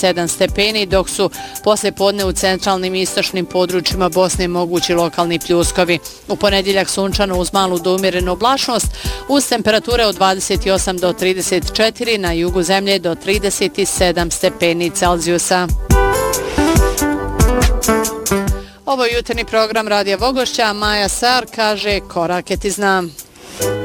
27 stepeni, dok su poslije podne u centralnim i istočnim područjima Bosne mogući lokalni pljuskovi. U ponedjeljak sunčano uz malu do umjerenu oblačnost, uz temperature od 28 do 34, na jugu zemlje do 37 stepeni Celzijusa. Ovo je jutarnji program Radija Vogošća, Maja Sar kaže korake ti znam.